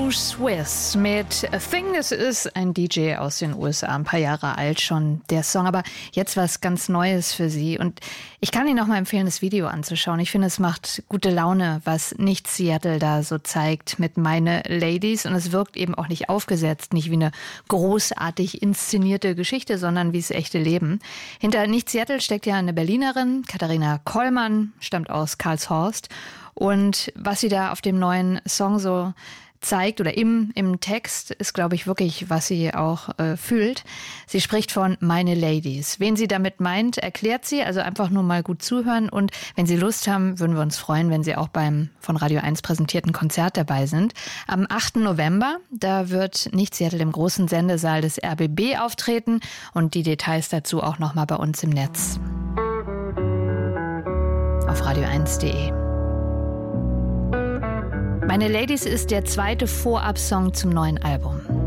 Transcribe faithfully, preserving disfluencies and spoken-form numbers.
Too Swiss mit A Thing. Das ist ein D J aus den U S A, ein paar Jahre alt schon, der Song. Aber jetzt was ganz Neues für Sie. Und ich kann Ihnen noch mal empfehlen, das Video anzuschauen. Ich finde, es macht gute Laune, was Nicht Seattle da so zeigt mit Meine Ladies. Und es wirkt eben auch nicht aufgesetzt, nicht wie eine großartig inszenierte Geschichte, sondern wie das echte Leben. Hinter Nicht Seattle steckt ja eine Berlinerin, Katharina Kollmann, stammt aus Karlshorst. Und was sie da auf dem neuen Song so zeigt oder im, im Text ist, glaube ich, wirklich, was sie auch äh, fühlt. Sie spricht von Meine Ladies. Wen sie damit meint, erklärt sie, also einfach nur mal gut zuhören. Und wenn Sie Lust haben, würden wir uns freuen, wenn Sie auch beim von Radio eins präsentierten Konzert dabei sind. Am achten November, da wird Nicht Seattle im großen Sendesaal des R B B auftreten und die Details dazu auch noch mal bei uns im Netz. Auf radio eins punkt de. Meine Ladies ist der zweite Vorab-Song zum neuen Album.